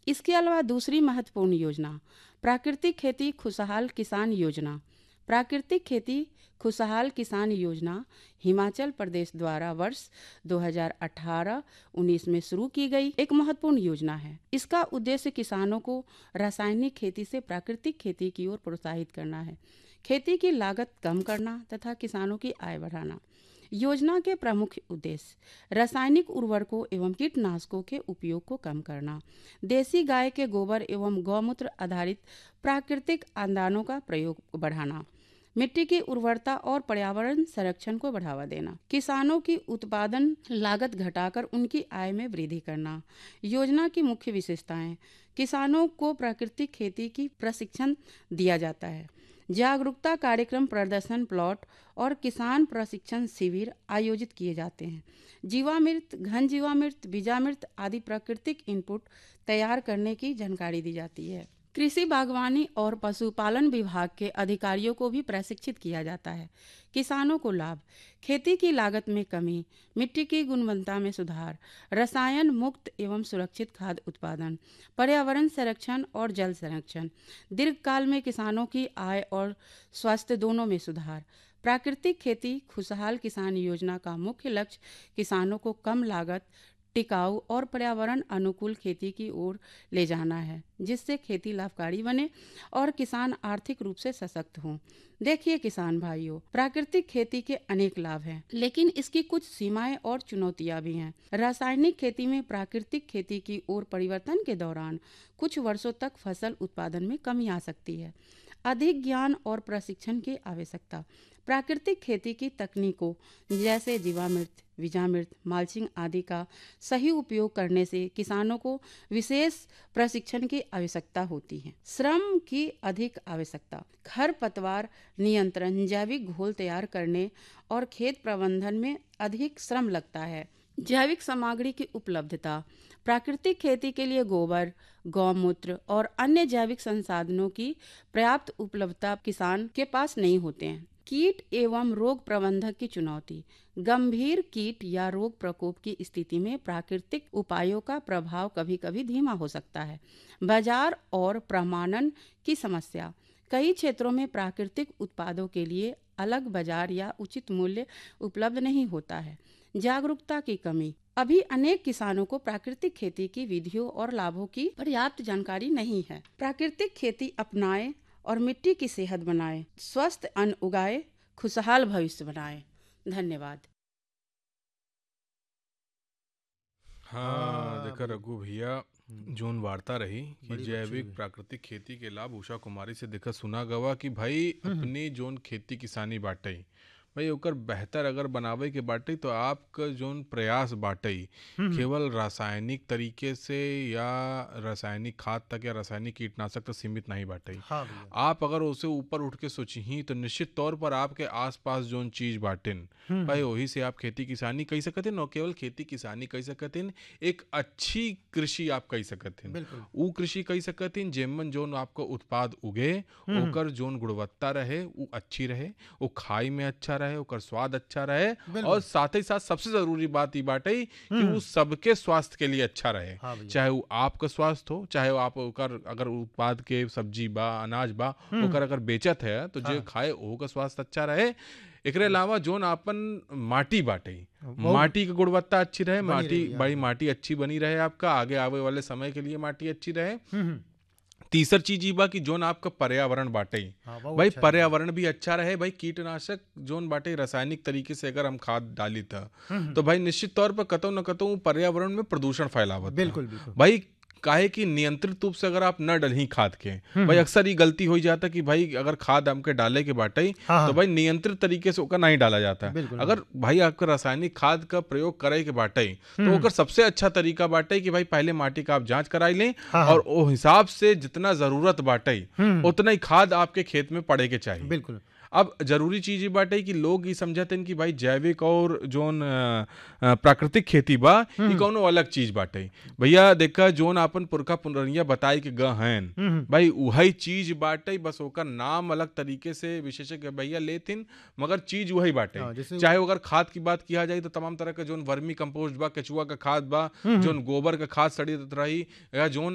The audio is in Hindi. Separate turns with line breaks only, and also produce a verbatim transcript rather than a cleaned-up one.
इसके अलावा दूसरी महत्वपूर्ण योजना प्राकृतिक खेती खुशहाल किसान योजना। प्राकृतिक खेती खुशहाल किसान योजना हिमाचल प्रदेश द्वारा वर्ष दो हज़ार अठारह उन्नीस में शुरू की गई एक महत्वपूर्ण योजना है। इसका उद्देश्य किसानों को रासायनिक खेती से प्राकृतिक खेती की ओर प्रोत्साहित करना है, खेती की लागत कम करना तथा किसानों की आय बढ़ाना। योजना के प्रमुख उद्देश्य रासायनिक उर्वरकों एवं कीटनाशकों के उपयोग को कम करना, देसी गाय के गोबर एवं गौमूत्र आधारित प्राकृतिक खाद्यान्नों का प्रयोग बढ़ाना, मिट्टी की उर्वरता और पर्यावरण संरक्षण को बढ़ावा देना, किसानों की उत्पादन लागत घटाकर उनकी आय में वृद्धि करना। योजना की मुख्य विशेषताएं: किसानों को प्राकृतिक खेती की प्रशिक्षण दिया जाता है, जागरूकता कार्यक्रम, प्रदर्शन प्लॉट और किसान प्रशिक्षण शिविर आयोजित किए जाते हैं, जीवामृत, घन जीवामृत, बीजामृत आदि प्राकृतिक इनपुट तैयार करने की जानकारी दी जाती है। कृषि बागवानी और पशुपालन विभाग के अधिकारियों को भी प्रशिक्षित किया जाता है। किसानों को लाभ: खेती की लागत में कमी, मिट्टी की गुणवत्ता में सुधार, रसायन मुक्त एवं सुरक्षित खाद्य उत्पादन, पर्यावरण संरक्षण और जल संरक्षण, दीर्घकाल में किसानों की आय और स्वास्थ्य दोनों में सुधार। प्राकृतिक खेती खुशहाल किसान योजना का मुख्य लक्ष्य किसानों को कम लागत, टिकाऊ और पर्यावरण अनुकूल खेती की ओर ले जाना है, जिससे खेती लाभकारी बने और किसान आर्थिक रूप से सशक्त हों। देखिए किसान भाइयों, प्राकृतिक खेती के अनेक लाभ हैं, लेकिन इसकी कुछ सीमाएं और चुनौतियां भी हैं। रासायनिक खेती में प्राकृतिक खेती की ओर परिवर्तन के दौरान कुछ वर्षों तक फसल उत्पादन में कमी आ सकती है। अधिक ज्ञान और प्रशिक्षण की आवश्यकता: प्राकृतिक खेती की तकनीकों जैसे जीवामृत, बीजामृत, माल्चिंग आदि का सही उपयोग करने से किसानों को विशेष प्रशिक्षण की आवश्यकता होती है। श्रम की अधिक आवश्यकता: खरपतवार नियंत्रण, जैविक घोल तैयार करने और खेत प्रबंधन में अधिक श्रम लगता है। जैविक सामग्री की उपलब्धता: प्राकृतिक खेती के लिए गोबर, गौमूत्र और अन्य जैविक संसाधनों की पर्याप्त उपलब्धता किसान के पास नहीं होते हैं। कीट एवं रोग प्रबंधन की चुनौती: गंभीर कीट या रोग प्रकोप की स्थिति में प्राकृतिक उपायों का प्रभाव कभी कभी धीमा हो सकता है। बाजार और प्रमाणन की समस्या: कई क्षेत्रों में प्राकृतिक उत्पादों के लिए अलग बाजार या उचित मूल्य उपलब्ध नहीं होता है। जागरूकता की कमी: अभी अनेक किसानों को प्राकृतिक खेती की विधियों और लाभों की पर्याप्त जानकारी नहीं है। प्राकृतिक खेती अपनाएं और मिट्टी की सेहत बनाएं, स्वस्थ अन्न उगाएं, खुशहाल भविष्य बनाएं। धन्यवाद।
हाँ देखा रघु भैया, जोन वार्ता रही कि
बड़ी
जैविक
अच्छी।
प्राकृतिक खेती के लाभ उषा कुमारी से देखा सुना गवा कि भाई अपनी जोन खेती किसानी बाटई भाई ओकर बेहतर अगर बनावे के बाटई तो आपका जोन प्रयास बाटई केवल रासायनिक तरीके से या रासायनिक खाद तक या रासायनिक कीटनाशक तक सीमित नहीं बाटई।
हाँ भैया।
आप अगर उसे ऊपर उठ के सोची तो निश्चित तौर पर आपके आसपास जोन चीज बाटिन भाई वही से आप खेती किसानी कही सकतिन, और केवल खेती किसानी कही सकतिन, एक अच्छी कृषि आप कही सकतिन।
बिल्कुल।
ऊ कृषि कही सकतिन जेमन जोन आपको उत्पाद उगे ओकर जोन गुणवत्ता रहे वो अच्छी रहे, वो खाई में अच्छा रहे, ओकर स्वाद अच्छा रहे,
बिल्कुल।
और साथ ही साथ सबसे जरूरी बात ये बाटे कि वो सबके स्वास्थ्य के लिए अच्छा रहे।
हाँ भैया।
चाहे वो आपका स्वास्थ्य हो, चाहे वो आप ओकर अगर उत्पाद के सब्जी बा अनाज बा ओकर अगर बेचत है तो जे खाए ओकर स्वास्थ्य अच्छा रहे। एकरे अलावा जोन आपन माटी बाटे
वो
माटी की गुणवत्ता अच्छी रहे,
बनी
माटी
रही, हाँ।
बड़ी माटी अच्छी बनी रहे, आपका आगे आवे वाले समय के लिए माटी अच्छी रहे।
हम्म।
तीसर चीज ई बा कि जोन आपका पर्यावरण बाटे
हाँ, बहुत
भाई
अच्छा है।
पर्यावरण भी अच्छा रहे। भाई कीटनाशक जोन बाटे रासायनिक तरीके से अगर हम खाद डाली था तो भाई निश्चित तौर पर कतौ न कतौ पर्यावरण में प्रदूषण फैलावत था।
बिल्कुल बिल्कुल।
भाई काहे कि नियंत्रित रूप से अगर आप न डलही खाद के, भाई अक्सर ये गलती हो जाता कि भाई अगर खाद हमके डाले के बाटे
हाँ,
तो
हाँ।
भाई नियंत्रित तरीके से ओकर नहीं डाला जाता।
बिल्कुल।
अगर भाई आपका रासायनिक खाद का प्रयोग करे के बाटे तो ओकर सबसे अच्छा तरीका बाटे कि भाई पहले माटी का आप जांच कराई लें
हाँ, हाँ।
और ओ हिसाब से जितना जरूरत बाटे उतना ही खाद आपके खेत में पड़े के चाहिए।
बिल्कुल।
अब जरूरी चीज ये बाटे कि लोग ये समझते हैं कि भाई जैविक और जोन अ, अ, प्राकृतिक खेती बा ये कौनो अलग चीज बाटे। भैया देखा जोन आपन पुरखा पुनरिया बताई के ग हैं भाई वही चीज बाटे, बस ओकर नाम अलग तरीके से विशेषज्ञ भैया लेथिन मगर चीज वही बाटे।
हाँ, जैसे
चाहे अगर खाद की बात किया जाए तो तमाम तरह का जोन वर्मी कंपोस्ट बा, केचुआ का खाद बा, जोन गोबर का खाद सड़ी रही या जोन